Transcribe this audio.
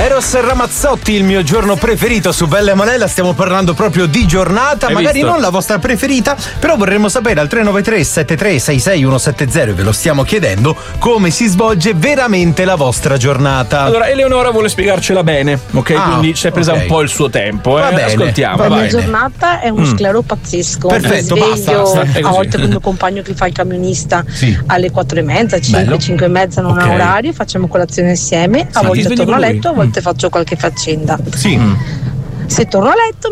Eros Ramazzotti, il mio giorno preferito su Bella Emanuela. Stiamo parlando proprio di giornata. Magari non la vostra preferita, però vorremmo sapere al 393 7366 170, ve lo stiamo chiedendo, come si svolge veramente la vostra giornata. Allora, Eleonora vuole spiegarcela bene, ok? Quindi ci è presa un po' il suo tempo. Va bene. Ascoltiamo. La mia giornata è uno sclero pazzesco. Perfetto, mi sveglio basta. a volte con il mio compagno che fa il camionista alle 4:30, 5:30 non ha orario, facciamo colazione insieme, a volte torno a letto, a volte faccio qualche faccenda. Sì. Se torno a letto